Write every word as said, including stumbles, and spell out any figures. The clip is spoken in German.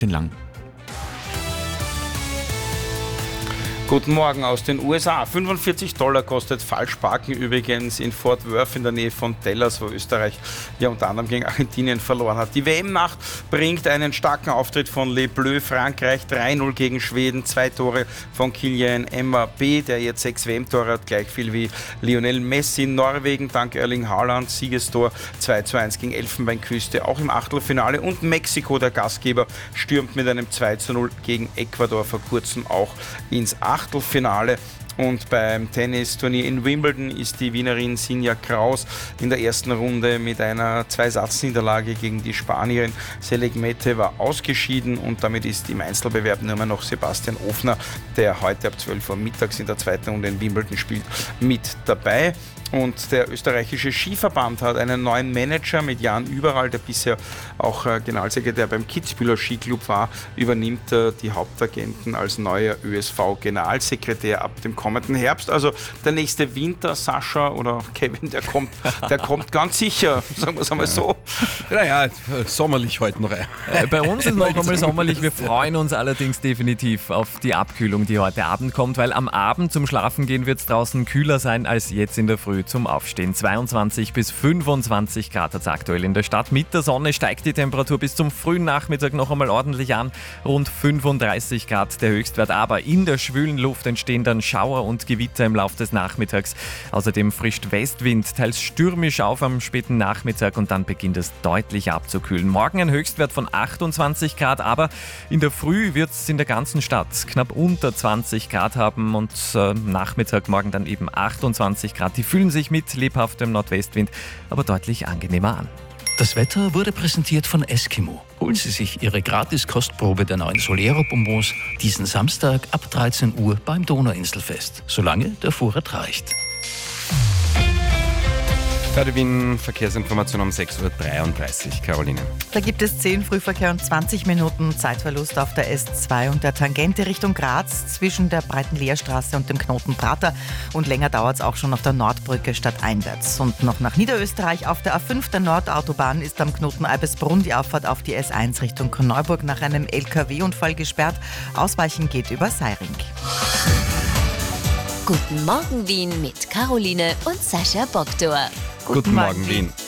den Lang. Guten Morgen aus den U S A. fünfundvierzig Dollar kostet Falschparken übrigens in Fort Worth in der Nähe von Dallas, wo Österreich ja unter anderem gegen Argentinien verloren hat. Die W M-Nacht bringt einen starken Auftritt von Les Bleus. Frankreich drei null gegen Schweden, zwei Tore von Kylian Mbappé, der jetzt sechs W M-Tore hat, gleich viel wie Lionel Messi. Norwegen dank Erling Haaland, Siegestor zwei zu eins gegen Elfenbeinküste, auch im Achtelfinale. Und Mexiko, der Gastgeber, stürmt mit einem zwei zu null gegen Ecuador vor kurzem auch ins Achtelfinale. Und beim Tennisturnier in Wimbledon ist die Wienerin Sinja Kraus in der ersten Runde mit einer Zwei-Satz-Niederlage gegen die Spanierin Celeg Meteva ausgeschieden und damit ist im Einzelbewerb nur mehr noch Sebastian Ofner, der heute ab zwölf Uhr mittags in der zweiten Runde in Wimbledon spielt, mit dabei. Und der österreichische Skiverband hat einen neuen Manager mit Jan Überall, der bisher auch Generalsekretär beim Kitzbüheler Skiclub war, übernimmt die Hauptagenten als neuer Ö S V-Generalsekretär ab dem kommenden Herbst. Also der nächste Winter, Sascha oder Kevin, der kommt, der kommt ganz sicher, sagen wir es einmal so. Naja, sommerlich heute noch ein. Bei uns ist noch einmal sommerlich. Wir freuen uns allerdings definitiv auf die Abkühlung, die heute Abend kommt, weil am Abend zum Schlafen gehen wird es draußen kühler sein als jetzt in der Früh zum Aufstehen. zweiundzwanzig bis fünfundzwanzig Grad hat es aktuell in der Stadt. Mit der Sonne steigt die Temperatur bis zum frühen Nachmittag noch einmal ordentlich an. Rund fünfunddreißig Grad der Höchstwert. Aber in der schwülen Luft entstehen dann Schauer und Gewitter im Laufe des Nachmittags. Außerdem frischt Westwind, teils stürmisch auf am späten Nachmittag und dann beginnt es deutlich abzukühlen. Morgen ein Höchstwert von achtundzwanzig Grad, aber in der Früh wird es in der ganzen Stadt knapp unter zwanzig Grad haben und äh, Nachmittag morgen dann eben achtundzwanzig Grad. Die fühlen sich mit lebhaftem Nordwestwind aber deutlich angenehmer an. Das Wetter wurde präsentiert von Eskimo. Holen Sie sich Ihre Gratis-Kostprobe der neuen Solero-Bonbons diesen Samstag ab dreizehn Uhr beim Donauinselfest, solange der Vorrat reicht. Radio Wien, Verkehrsinformation um sechs Uhr dreiunddreißig. Caroline. Da gibt es zehn Frühverkehr und zwanzig Minuten Zeitverlust auf der S zwei und der Tangente Richtung Graz zwischen der Breiten Lehrstraße und dem Knoten Prater. Und länger dauert es auch schon auf der Nordbrücke stadteinwärts. Und noch nach Niederösterreich auf der A fünf der Nordautobahn ist am Knoten Eibesbrunn die Auffahrt auf die S eins Richtung Korneuburg nach einem L K W-Unfall gesperrt. Ausweichen geht über Seiring. Guten Morgen Wien mit Caroline und Sascha Bogdor. Guten, Guten Morgen, Wien.